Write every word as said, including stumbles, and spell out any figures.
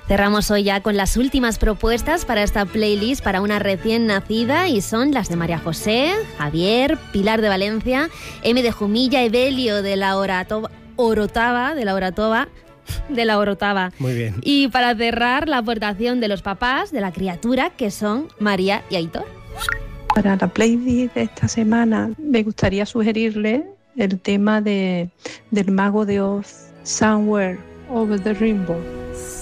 Cerramos hoy ya con las últimas propuestas para esta playlist para una recién nacida y son las de María José, Javier, Pilar de Valencia, M de Jumilla, Evelio de la Oratoba, Orotava, de la Oratoba, de la Orotava. Muy bien. Y para cerrar, la aportación de los papás de la criatura, que son María y Aitor. Para la playlist de esta semana me gustaría sugerirle el tema de, del Mago de Oz, Somewhere Over the Rainbow.